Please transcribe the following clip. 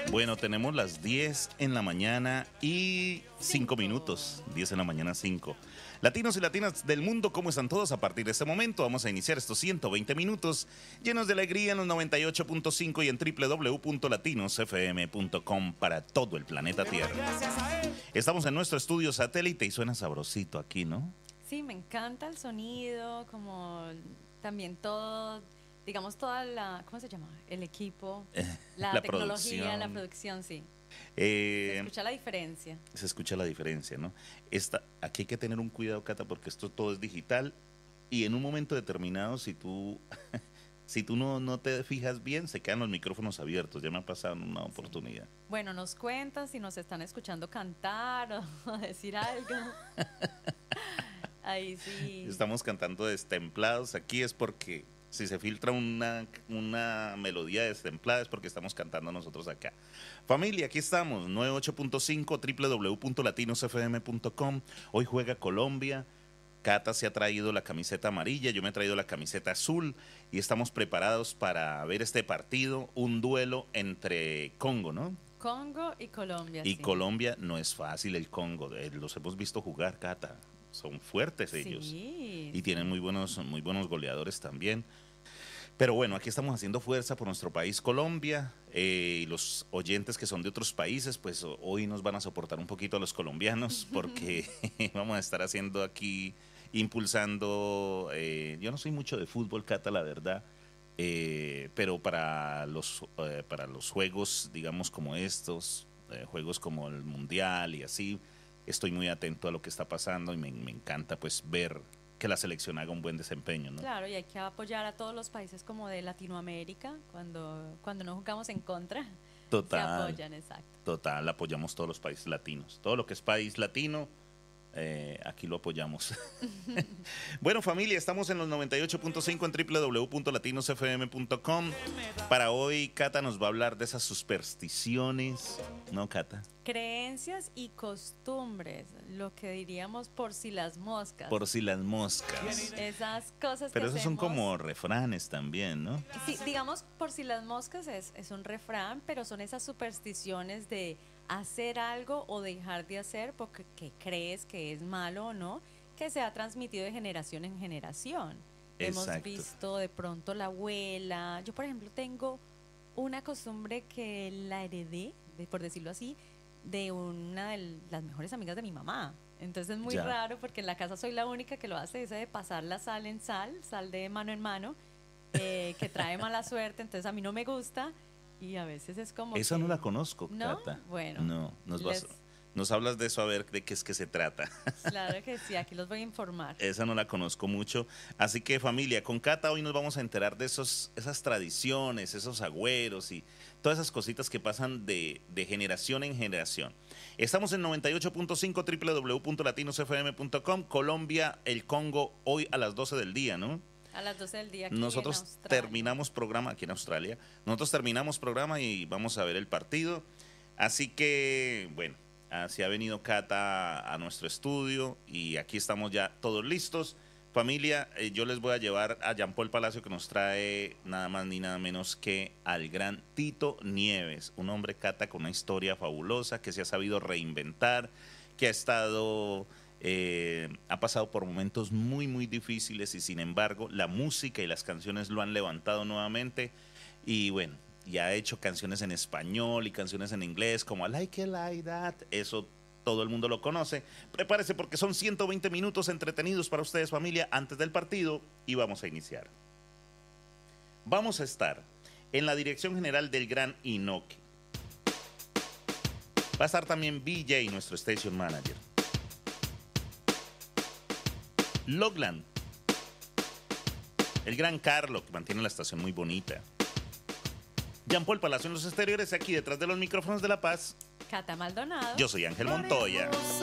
Bueno, tenemos las 10 en la mañana y 5 minutos. 10 en la mañana, 5. Latinos y latinas del mundo, ¿cómo están todos? A partir de este momento vamos a iniciar estos 120 minutos llenos de alegría en los 98.5 y en www.latinosfm.com para todo el planeta Tierra. Estamos en nuestro estudio satélite y suena sabrosito aquí, ¿no? Sí, me encanta el sonido, como también todo, digamos, toda la, ¿cómo se llama? El equipo, la tecnología, la producción, sí. Se escucha la diferencia. Se escucha la diferencia, ¿no? Aquí hay que tener un cuidado, Cata, porque esto todo es digital y en un momento determinado, si tú no te fijas bien, se quedan los micrófonos abiertos. Ya me ha pasado en una oportunidad. Bueno, nos cuentan si nos están escuchando cantar o decir algo. Ahí sí. Estamos cantando destemplados. Aquí es porque si se filtra una melodía destemplada es porque estamos cantando nosotros acá. Familia, aquí estamos, 98.5, www.latinosfm.com. Hoy juega Colombia. Cata se ha traído la camiseta amarilla, yo me he traído la camiseta azul y estamos preparados para ver este partido, un duelo entre Congo, ¿no? Congo y Colombia. Y sí. Colombia no es fácil el Congo, los hemos visto jugar, Cata. Son fuertes ellos y tienen muy buenos goleadores también. Pero bueno, aquí estamos haciendo fuerza por nuestro país Colombia y los oyentes que son de otros países, pues hoy nos van a soportar un poquito a los colombianos porque vamos a estar haciendo aquí, impulsando, yo no soy mucho de fútbol, Cata, la verdad, pero para los juegos, digamos, como estos, juegos como el Mundial y así, estoy muy atento a lo que está pasando y me encanta pues ver que la selección haga un buen desempeño, ¿no? Claro, y hay que apoyar a todos los países como de Latinoamérica cuando no jugamos en contra. Total. Se apoyan, exacto. Total, apoyamos todos los países latinos. Todo lo que es país latino, aquí lo apoyamos. Bueno, familia, estamos en los 98.5 en www.latinosfm.com. Para hoy, Cata nos va a hablar de esas supersticiones, ¿no, Cata? Creencias y costumbres, lo que diríamos por si las moscas. Por si las moscas. Esas cosas Pero que esos son como refranes también, ¿no? Sí, digamos, por si las moscas es un refrán, pero son esas supersticiones de hacer algo o dejar de hacer porque que crees que es malo o no, que se ha transmitido de generación en generación. Exacto. Hemos visto de pronto la abuela. Yo, por ejemplo, tengo una costumbre que la heredé, por decirlo así, de una de las mejores amigas de mi mamá. Entonces es muy raro porque en la casa soy la única que lo hace, ese de pasar la sal en sal de mano en mano, que trae mala suerte, entonces a mí no me gusta y a veces es como esa que, no la conozco, ¿no? Cata. Bueno. No, nos hablas de eso, a ver de qué es que se trata. Claro que sí, aquí los voy a informar. Esa no la conozco mucho. Así que, familia, con Cata hoy nos vamos a enterar de esas tradiciones, esos agüeros y todas esas cositas que pasan de generación en generación. Estamos en 98.5 www.latinosfm.com. Colombia, el Congo, hoy a las 12 del día, ¿no? A las 12 del día aquí Nosotros en Australia. terminamos programa aquí en Australia. Nosotros terminamos programa y vamos a ver el partido. Así que, bueno, así ha venido Cata a nuestro estudio y aquí estamos ya todos listos. Familia, yo les voy a llevar a Jean Paul Palacio, que nos trae nada más ni nada menos que al gran Tito Nieves, un hombre, Cata, con una historia fabulosa, que se ha sabido reinventar, que ha estado, ha pasado por momentos muy, muy difíciles y sin embargo la música y las canciones lo han levantado nuevamente y bueno, y ha hecho canciones en español y canciones en inglés como I Like It Like That, eso todo el mundo lo conoce. Prepárese porque son 120 minutos entretenidos para ustedes, familia, antes del partido y vamos a iniciar. Vamos a estar en la dirección general del gran Inoki. Va a estar también BJ, nuestro station manager. Logland, el gran Carlo, que mantiene la estación muy bonita. Jean Paul Palacio en los exteriores, aquí detrás de los micrófonos de La Paz. Cata Maldonado. Yo soy Ángel Montoya.